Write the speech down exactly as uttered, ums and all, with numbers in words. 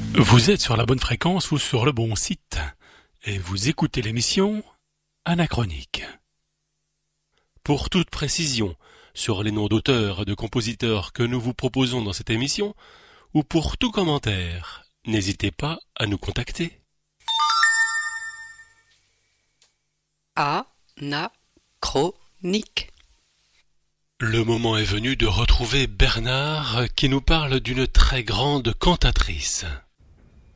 Vous êtes sur la bonne fréquence ou sur le bon site et vous écoutez l'émission Anachronique. Pour toute précision sur les noms d'auteurs et de compositeurs que nous vous proposons dans cette émission, ou pour tout commentaire, n'hésitez pas à nous contacter. Anachronique. Le moment est venu de retrouver Bernard qui nous parle d'une très grande cantatrice.